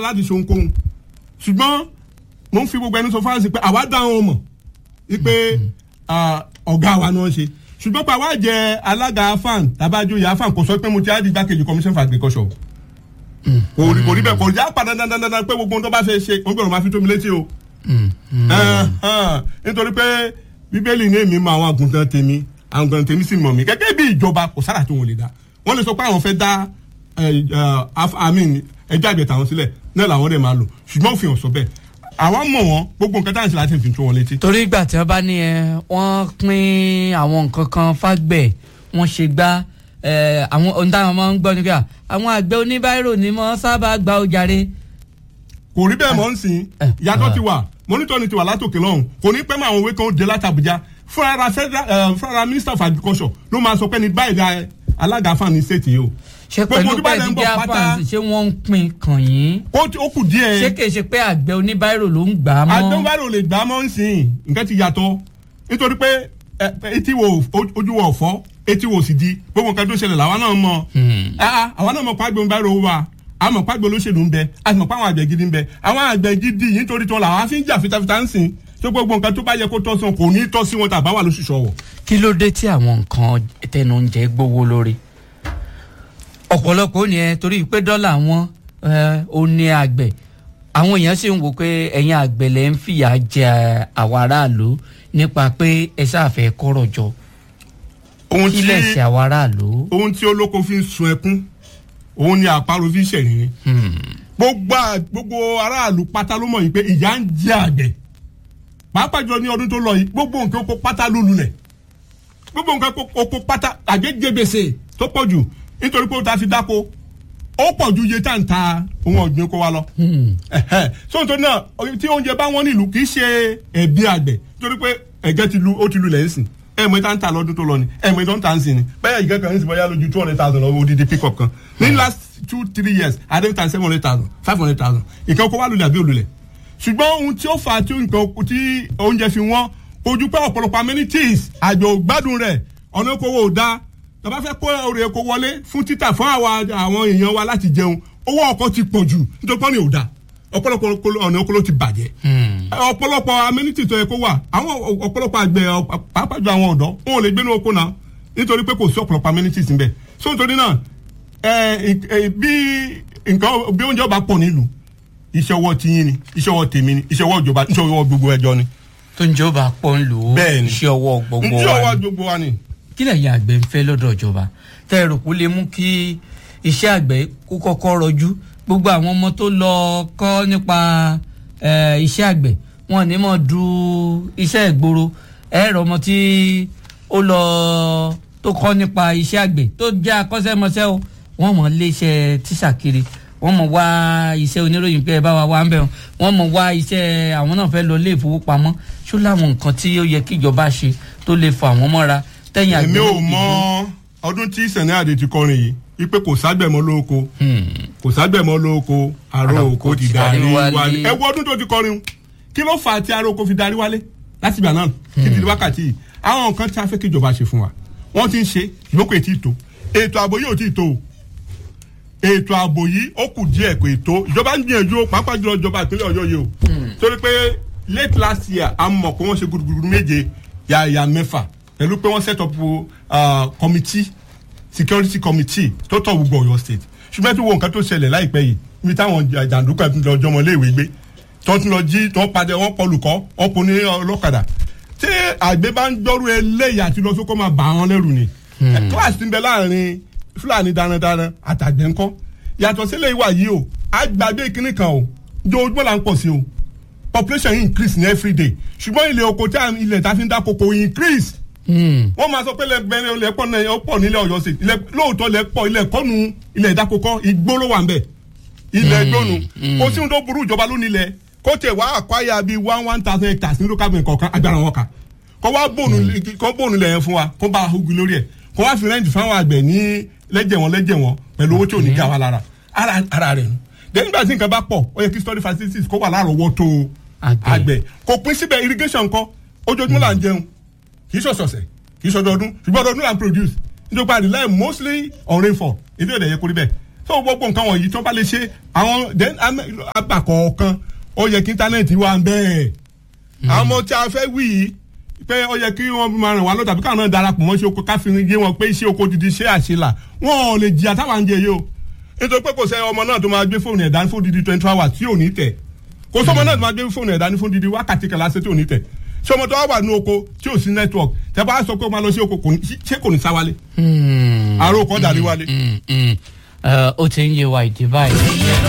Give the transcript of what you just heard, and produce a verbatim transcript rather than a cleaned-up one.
láti ṣe ohunkóhun ṣùgbọ́n mo ń fi gbogbo ẹni sọ fáwọn pé àwa dá wọn mọ̀ wípé ọ̀gá wa náà ṣe ṣùgbọ́n pa wá jẹ alága afan tàbájú ìyá afan kò sọ pé mo ti á di igbákejì commission for agriculture kò rí kò rí bẹ́ẹ̀ kò já padà dandandandan pé gbogbo ohun tó bá fẹ́ ṣe wọ́n gbọ́dọ̀ máa fi tó mi létí o nítorí pé bíbélì ní èmi mọ àwọn àgùntàn tèmi àwọn àgùntàn tèmi sì mọ̀ mí gẹ́gẹ́ bí ìjọba kò sára tó wọn lè dá wọ́n lè sọ pé àwọn fẹ́ dá ẹjọ́ àgbẹ̀ tàwọn sílẹ̀ náà làwọn dẹ̀ máa lò ṣùgbọ́n òfin ò sọ bẹ́ẹ̀ àwọn mọ̀ wọ́n gbogbo nǹkan táwọn ṣe láti fi tó wọn létí. torí ìgbà tí wọ́n bá ní ẹ wọ́n pín àwọn nǹkan kan fágbẹ̀ wọ́n ṣe gbá àwọn ohun táwọn máa ń gbọ́ nígbà àwọn àgbẹ̀ oníbàárò ni wọ́n sábà gba ojàre. kò rí bẹ́ẹ̀ mọ́ ń sìn ìyàtọ̀ ti wà mọ́nítọ́ ni ti wà látòkè lọ́hùn kò ní pẹ́ mọ́ àwọn òwe kan dé láti Àbújá fúnra fúnra minister of agriculture ló máa sọ pé ní báyìí alága fáàní state yìí o. ṣé pẹ̀lú pẹ̀lú bí afan ṣé wọ́n ń pin kàn yín. ó kù díẹ̀. ṣé kìí ṣe pé àgbẹ̀ oníbàárò ló ń gbà á mọ́. àgbẹ̀ oníbàárò lè gbà á mọ́ ń sìn nǹkan ti yàtọ̀ nítorí pé etí wo ojú wo ọ̀fọ́ etí wo sì di gbogbo nǹkan tó ṣẹlẹ̀ làwọn náà mọ̀. àwọn náà mọ̀ pé àgbẹ̀ oníbàárò wà àmọ̀ pé àgbẹ̀ olóṣèlú ń bẹ àmọ̀ pé àwọn àgbẹ̀ gidi ń bẹ àwọn àgbẹ̀ gidi yìí nítorí tó làwọn fi ń jà fitafita ń sìn tó gbogbo nǹkan tó bá yẹ kó tọ́ sí wọn kò ní tọ́ sí wọn tàbá wà lóṣù ṣọwọ́. kí ló dé tí àwọn nǹkan tẹnu oúnjẹ gbówó lórí ọ̀pọ̀lọpọ̀ ò ní ẹ torí pé dọ́là wọn ò ní àgbẹ̀ àwọn èèyàn sì ń wò pé ẹ̀yin àgbẹ̀ lẹ́ ń fìyà jẹ àwọn aráàlú nípa pé ẹ sáfẹ́ kọ́rọ̀ jọ kí lẹ̀ ṣe àwọn aráàlú. ohun tí olóko fi ń sun ẹkún òun ni àparò fi ń ṣẹ̀rìn gbogbo gbogbo aráàlú pátá ló mọ̀ yìí pé ìyà ń jẹ àgbẹ̀ pàápàá jọ ní ọdún tó lọ yìí gbogbo nǹkan oko pátá ló lulẹ̀ gbogbo nǹkan oko pátá àgbẹ̀ gbèsè tó pọ̀ jù nítorí pé ó ta fi dáko ó pọ̀ ju iye tá à ń ta ohun ọ̀gbìn kó wa lọ. sóńtò náà tí oúnjẹ bá wọ́n nílùú kì í ṣe ẹ̀bí àgbẹ̀ nítorí pé ẹ̀gẹ́ ti lu ó ti lu lẹ̀ ń sìn ẹ̀mọ̀ ìta ń ta lọ́dún tó lọ ni ẹ̀mọ̀ ìta ń ta ń sìn ni bẹ́ẹ̀ ìgẹ́ kan ń sìn bọ́yá lójú two hundred thousand lọ́wọ́ odidi pick up kan ní last two three years adé ta seven hundred thousand five hundred thousand ìkan kó wá lulẹ̀ àbí olulẹ̀ ṣùgbọ́n ohun tí ó fà á tí oúnjẹ fi wọ́n ojú pé ọ̀pọ̀lọpọ̀ amenities àjò gbádùn rẹ̀ ọ̀nà okòwò ò dáa tọ́ba fẹ́ kó oore eko wọlé fún títà fún àwọn èèyàn wa láti jẹun owó ọkọ̀ ti pọ̀ jù nítorí pọ́nì ò dáa ọ̀pọ̀lọpọ̀ ọ̀nà oko ló ti bàjẹ́ ọ̀pọ̀lọpọ̀ amenities tó yẹ kó wà àwọn ọ̀pọ̀lọpọ̀ àgbẹ̀ pàápàá jù àwọn ọ̀dọ́ wọn ò lè gbénu oko náà nítorí pé kò sí ọ̀pọ̀lọpọ̀ amenities níbẹ̀ so nítorí náà bí nǹkan bí oúnjẹ ọba pọ̀ nílùú iṣẹ́ ọwọ́ tiyín ni iṣẹ́ ọwọ́ tèmi ni iṣẹ́ ọwọ́ ìjọba iṣẹ́ ọwọ́ gbogbo ẹjọ́ ni. tó ń jọba pọ̀ ń lò ó iṣẹ́ ọwọ́ gbogbo wa ni iṣẹ́ ọwọ́ gbogbo wa ni. kí lẹ̀yin àgbẹ̀ ń fẹ́ lọ́dọ̀ ìjọba tẹ́ ẹ rò kó lè mú kí iṣẹ́ àgbẹ̀ kó kọ́kọ́ rọjú gbogbo àwọn ọmọ tó lọ kọ́ nípa iṣẹ́ àgbẹ̀ wọn ní mọ̀ du iṣẹ́ ìgboro ẹ̀rọ ọmọ tí ó lọ tó kọ́ nípa iṣẹ́ àgbẹ̀ tó jẹ́ akọ́ṣẹ́mọṣẹ́ o wọ́n mọ̀ lé iṣẹ́ tíṣà kiri wọ́n mọ̀ wá iṣẹ́ oníròyìn pé ẹ bá wa wá ń bẹ̀ wọ́n mọ̀ wá iṣẹ́ àwọn náà fẹ́ lọ ilé ìfowópamọ́ ṣó láwọn nǹkan tí ó yẹ kíjọba ṣe tó lè fa àwọn mọ́ra tẹ̀yìn àgbẹ̀. èmi ò mọ ọdún tí Sani Ade ti kọrin yìí wípé kò ságbẹ̀ mọ́ lóko kò ságbẹ̀ mọ́ lóko àrò oko ti darí wálé ẹ wo ọdún tó ti kọrin kí ló fà á tí àrò oko fi darí wálé láti ìgbà náà títí di wákàtí yìí àwọn nǹkan tí a fẹ́ kíjọba ṣe fún wa wọ́n ti ń ṣe ìlókò ètí ìtò ètò ààbò yìí ò tí ì tó ètò ààbò yìí ó kù díẹ̀ kò ètò ìjọba ń gbìyànjú pàápàá jùlọ ìjọba ìpínlẹ̀ Ọ̀yọ́ yìí o torí pé late last year a mọ̀ pé wọ́n ṣe gudugudu méje yàyà mẹ́fà pẹ̀lú pé wọ́n set up uh, committee security committee tó tọ̀ gbogbo Ọ̀yọ́ state ṣùgbọ́n tí wo nǹkan tó ṣẹlẹ̀ láìpẹ́ yìí níbi táwọn jàǹdùkú ẹ̀ lọ jọmọ léèwé gbé tó tún lọ jí tó padà wọ́n pọ̀ olùkọ́ wọ́n pọ̀ ní ọlọ́kadà tí àgbẹ̀ bá ń gbọ́rú eléyìí àti lọ sóko máa bà wọ́n lẹ́rù ni kíláàsì ti ń bẹ láàrin Fúlàní darandaran àtàgbẹ̀ ńkọ́ yàtọ̀ sílẹ̀ ìwà yìí o àgbàdo ìkíní kan o ojoojúmọ́ là ń pọ̀ sí o population increase ní everyday ṣùgbọ́n ilẹ̀ oko tí ilẹ̀ ta fi ń dá koko increase wọ́n máa sọ pé lẹ́gbẹ̀rẹ́ ilẹ̀ pọ̀ náà pọ̀ nílẹ̀ Ọ̀yọ́ sí ilẹ̀ lóòótọ́ ilẹ̀ pọ̀ ilẹ̀ kọ́nu ilẹ̀ ìdákokọ́ igbó ló wà ń bẹ̀ ilẹ̀ igbónu kò sí ohun tó burú ìjọba ló nílẹ̀ kó tẹ̀ wá àkwáyà bíi one one thousand hectares ní local government kọ̀ọ̀kan agbára wọn kà kó wá bóònù kó bóònù lẹ̀ yẹn fún wa kó bá a hugu lórí ẹ̀ kó wá fi rẹ́ǹtì fáwọn àgbẹ̀ ní lẹ́jẹ̀ wọn lẹ́jẹ̀ wọn pẹ̀lú owó tí ò ní já wa lára ara rẹ̀ nù dẹ́yìn nígbà tí nǹkan bá pọ̀ ó yẹ kí storage facilities kó wà lárọ̀ọ́wọ́tó àgbẹ̀ kò pín síbẹ̀ irrigation kọ́ ojoojúmọ́ là ń jẹun kì í ṣọ̀ṣọ̀ṣẹ̀ kì í ṣọdọọdún ṣùgbọ́n ọdọọdún là ń produce nítorí pé I rely mostly on rainfall èdè òde yẹ kó rí bẹ́ẹ̀ so gbogbo nǹkan wọ̀nyí tó bá lè ṣe àwọn then abàkọ̀ọ̀kan ó yẹ kí íńtánẹ́ẹ̀tì wà bẹ́ẹ̀ àwọn ọmọ tí a fẹ́ wí yìí pé ó yẹ kí wọ́n máa ràn wá lọ́dà bí káwọn náà darapọ̀ mọ́ iṣẹ́ oko káfíń yé wọn pé iṣẹ́ oko didi ṣé àṣelà wọn ò lè jìyà táwa ń jẹ yìí o nítorí pé kò sẹ́ ọmọ náà tó máa gbé fóònù ẹ̀ dání fún didi twenty hours tí ò ní tẹ̀ kò sọ́mọ náà tó máa gbé fóònù ẹ̀ dání fún didi wákàtí kan lásán tí ò ní tẹ̀ sọmọ tó wà wà ní oko tí ò sí network tẹ bá sọ pé ó máa lọ sí oko ṣé kò ní sá wálé àrò kọ́ dàrí wálé. ó ti ń yé wa ìdí báyìí.